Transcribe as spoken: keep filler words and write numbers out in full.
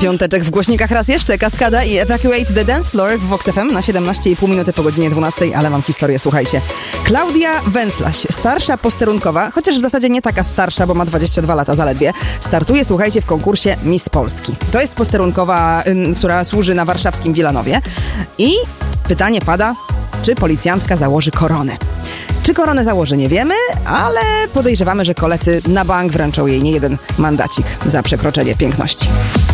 Piąteczek w głośnikach raz jeszcze. Kaskada i Evacuate the Dance Floor w Vox F M na siedemnaście i pół minuty po godzinie dwunastej, ale mam historię, słuchajcie. Klaudia Węclaś, starsza posterunkowa, chociaż w zasadzie nie taka starsza, bo ma dwadzieścia dwa lata zaledwie, startuje, słuchajcie, w konkursie Miss Polski. To jest posterunkowa, ym, która służy na warszawskim Wilanowie. I pytanie pada, czy policjantka założy koronę? Czy koronę założy, nie wiemy, ale podejrzewamy, że koledzy na bank wręczą jej niejeden mandacik za przekroczenie piękności.